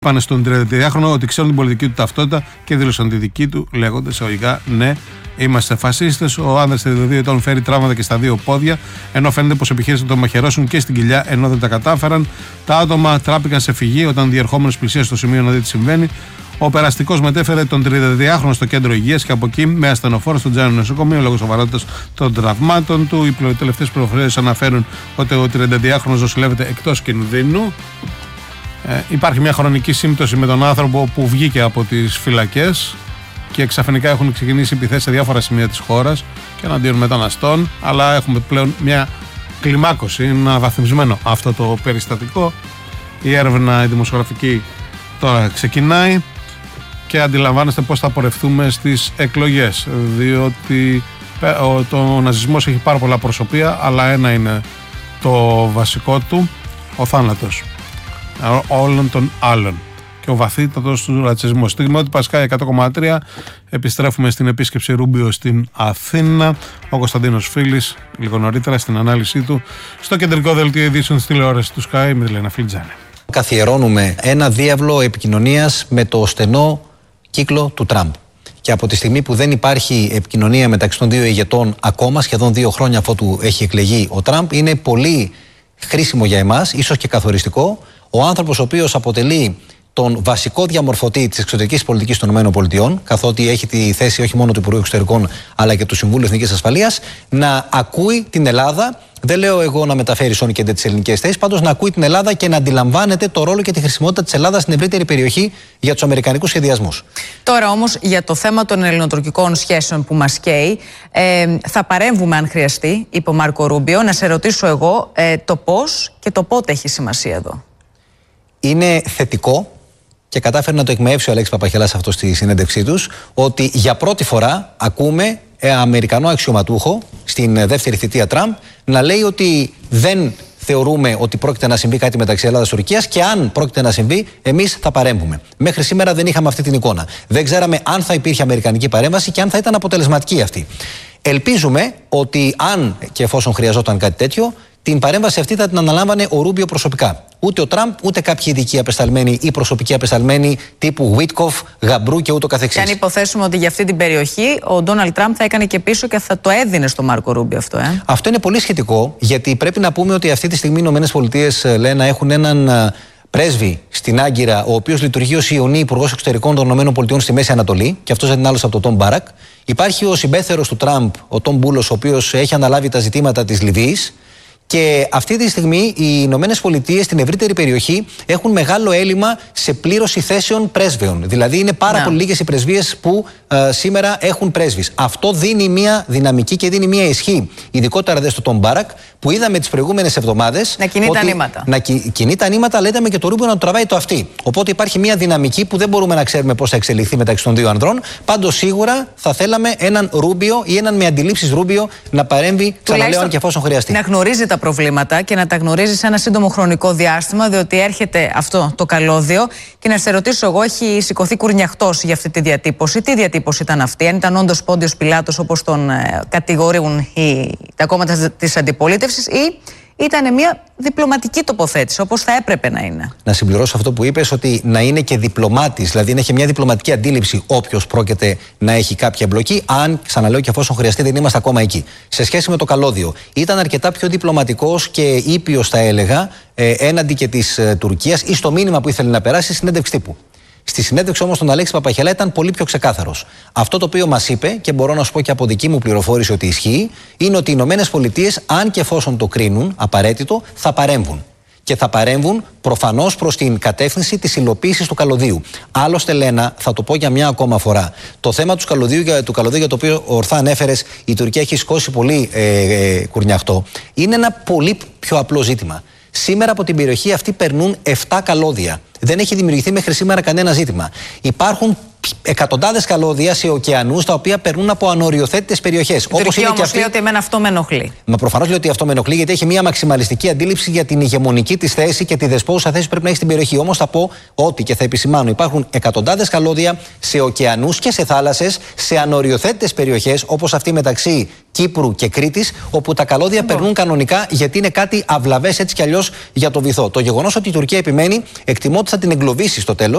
Πάνε στον 32χρονο ότι ξέρουν την πολιτική του ταυτότητα και δήλωσαν τη δική του, λέγοντας εισαγωγικά: ναι, είμαστε φασίστες. Ο άνδρας 32 ετών φέρει τραύματα και στα δύο πόδια, ενώ φαίνεται πως επιχείρησαν να τον μαχαιρώσουν και στην κοιλιά, ενώ δεν τα κατάφεραν. Τα άτομα τράπηκαν σε φυγή όταν διερχόμενος πλησίασε στο σημείο να δει τι συμβαίνει. Ο περαστικός μετέφερε τον 32χρονο στο κέντρο υγείας και από εκεί με ασθενοφόρο στο Τζάνιο νοσοκομείο λόγω σοβαρότητας των τραυμάτων του. Οι τελευταίες πληροφορίες αναφέρουν ότι ο 32χρονος νοσηλεύεται εκτός κινδύνου. Υπάρχει μια χρονική σύμπτωση με τον άνθρωπο που βγήκε από τις φυλακές και ξαφνικά έχουν ξεκινήσει επιθέσεις σε διάφορα σημεία της χώρας και εναντίον μεταναστών, αλλά έχουμε πλέον μια κλιμάκωση, είναι αναβαθμισμένο αυτό το περιστατικό. Η έρευνα η δημοσιογραφική τώρα ξεκινάει και αντιλαμβάνεστε πώς θα πορευτούμε στις εκλογές, διότι το ναζισμός έχει πάρα πολλά προσωπία, αλλά ένα είναι το βασικό του, ο θάνατος όλων των άλλων και ο βαθύτατος του ρατσισμού. Στη Δημότη Πασκάη 100,3 επιστρέφουμε στην επίσκεψη Ρούμπιο στην Αθήνα. Ο Κωνσταντίνος Φίλης λίγο νωρίτερα στην ανάλυση του στο κεντρικό δελτίο ειδήσεων της τηλεόρασης του Sky με τη Λένα Φλιτζάνη. Καθιερώνουμε ένα διάβλο επικοινωνίας με το στενό κύκλο του Τραμπ. Και από τη στιγμή που δεν υπάρχει επικοινωνία μεταξύ των δύο ηγετών ακόμα, σχεδόν 2 χρόνια αφότου έχει εκλεγεί ο Τραμπ, είναι πολύ χρήσιμο για εμάς, ίσως και καθοριστικό, ο άνθρωπος ο οποίος αποτελεί τον βασικό διαμορφωτή της εξωτερικής πολιτικής των ΗΠΑ, καθότι έχει τη θέση όχι μόνο του Υπουργού Εξωτερικών αλλά και του Συμβούλου Εθνικής Ασφαλείας, να ακούει την Ελλάδα. Δεν λέω εγώ να μεταφέρει σώνη και τις ελληνικές θέσεις, πάντως να ακούει την Ελλάδα και να αντιλαμβάνεται το ρόλο και τη χρησιμότητα της Ελλάδας στην ευρύτερη περιοχή για τους αμερικανικούς σχεδιασμούς. Τώρα όμως για το θέμα των ελληνοτουρκικών σχέσεων που μας καίει, θα παρέμβουμε αν χρειαστεί, είπε ο Μάρκο Ρούμπιο. Να σε ρωτήσω εγώ το πώς και το πότε έχει σημασία εδώ. Είναι θετικό και κατάφερε να το εκμεύσει ο Αλέξης Παπαχελάς αυτό στη συνέντευξή τους, ότι για πρώτη φορά ακούμε Αμερικανό αξιωματούχο στην δεύτερη θητεία Τραμπ να λέει ότι δεν θεωρούμε ότι πρόκειται να συμβεί κάτι μεταξύ Ελλάδας και Τουρκίας και αν πρόκειται να συμβεί, εμείς θα παρέμβουμε. Μέχρι σήμερα δεν είχαμε αυτή την εικόνα. Δεν ξέραμε αν θα υπήρχε αμερικανική παρέμβαση και αν θα ήταν αποτελεσματική αυτή. Ελπίζουμε ότι αν και εφόσον χρειαζόταν κάτι τέτοιο, την παρέμβαση αυτή θα την αναλάμβανε ο Ρούμπιο προσωπικά. Ούτε ο Τραμπ, ούτε κάποιοι ειδικοί απεσταλμένοι ή προσωπικοί απεσταλμένοι τύπου Βίτκοφ, Γαμπρού και ούτω καθεξής. Και αν υποθέσουμε ότι για αυτή την περιοχή ο Ντόναλντ Τραμπ θα έκανε και πίσω και θα το έδινε στο Μάρκο Ρούμπιο αυτό, Αυτό είναι πολύ σχετικό, γιατί πρέπει να πούμε ότι αυτή τη στιγμή οι ΗΠΑ, Λένα, έχουν έναν πρέσβη στην Άγκυρα, ο οποίος λειτουργεί ως Ιωνή Υπουργός Εξωτερικών των ΗΠΑ στη Μέση Ανατολή, και αυτός δεν είναι άλλος από τον Τόμ Μπάρακ. Υπάρχει ο συμπέθερος του Τραμπ, ο Τόμ Μπούλος, ο οποίος έχει αναλάβει τα ζητήματα της Λιβύης. Και αυτή τη στιγμή οι Ηνωμένες Πολιτείες στην ευρύτερη περιοχή έχουν μεγάλο έλλειμμα σε πλήρωση θέσεων πρέσβεων. Δηλαδή είναι πάρα πολύ λίγες οι πρεσβείες που σήμερα έχουν πρέσβεις. Αυτό δίνει μια δυναμική και δίνει μια ισχύ, ειδικότερα δε στο Τόμ Μπάρακ, που είδαμε τις προηγούμενες εβδομάδες. Να κινεί τα νήματα. Να κινεί τα νήματα, αλλά είδαμε και το Ρούμπιο να το τραβάει το αυτί. Οπότε υπάρχει μια δυναμική που δεν μπορούμε να ξέρουμε πώς θα εξελιχθεί μεταξύ των δύο ανδρών. Πάντως σίγουρα θα θέλαμε έναν Ρούμπιο ή έναν με αντιλήψεις Ρούμπιο να παρέμβει, ξαναλέω, αν και εφόσον χρειαστεί. Να γνωρίζει τα προβλήματα και να τα γνωρίζει σε ένα σύντομο χρονικό διάστημα, διότι έρχεται αυτό το καλώδιο. Και να σε ρωτήσω εγώ, έχει σηκωθεί κουρνιαχτός για αυτή τη διατύπωση. Τι διατύπωση ήταν αυτή, αν ήταν όντως Πόντιος Πιλάτος όπως τον κατηγορούν τα κόμματα της αντιπολίτευσης, ή ήταν μια διπλωματική τοποθέτηση, όπως θα έπρεπε να είναι. Να συμπληρώσω αυτό που είπες, ότι να είναι και διπλωμάτης, δηλαδή να έχει μια διπλωματική αντίληψη όποιος πρόκειται να έχει κάποια εμπλοκή, αν, ξαναλέω, και εφόσον χρειαστεί, δεν είμαστε ακόμα εκεί. Σε σχέση με το καλώδιο, ήταν αρκετά πιο διπλωματικός και ήπιος, θα έλεγα, έναντι και της Τουρκίας ή στο μήνυμα που ήθελε να περάσει στη συνέντευξη τύπου. Στη συνέντευξη όμως τον Αλέξη Παπαχελά ήταν πολύ πιο ξεκάθαρος. Αυτό το οποίο μας είπε, και μπορώ να σου πω και από δική μου πληροφόρηση ότι ισχύει, είναι ότι οι Ηνωμένες Πολιτείες, αν και εφόσον το κρίνουν απαραίτητο, θα παρέμβουν. Και θα παρέμβουν προφανώς προς την κατεύθυνση της υλοποίησης του καλωδίου. Άλλωστε, Λένα, θα το πω για μια ακόμα φορά. Το θέμα του καλωδίου για το οποίο ορθά ανέφερες, η Τουρκία έχει σηκώσει πολύ κουρνιαχτό, είναι ένα πολύ πιο απλό ζήτημα. Σήμερα από την περιοχή αυτή περνούν 7 καλώδια. Δεν έχει δημιουργηθεί μέχρι σήμερα κανένα ζήτημα. Υπάρχουν εκατοντάδες καλώδια σε ωκεανούς τα οποία περνούν από ανοριοθέτητες περιοχές. Η Τουρκία όμως λέει ότι εμένα αυτό με ενοχλεί. Μα προφανώς λέει ότι αυτό με ενοχλεί, γιατί έχει μια μαξιμαλιστική αντίληψη για την ηγεμονική της θέση και τη δεσπόζουσα θέση που πρέπει να έχει στην περιοχή. Όμως θα πω ότι, και θα επισημάνω, υπάρχουν εκατοντάδες καλώδια σε ωκεανούς και σε θάλασσες, σε ανοριοθέτητες περιοχές όπως αυτή μεταξύ Κύπρου και Κρήτης, όπου τα καλώδια περνούν κανονικά, γιατί είναι κάτι αυλαβές έτσι κι αλλιώς για το βυθό. Το γεγονός ότι η Τουρκία επιμένει, εκτιμώ ότι θα την εγκλωβίσει στο τέλος.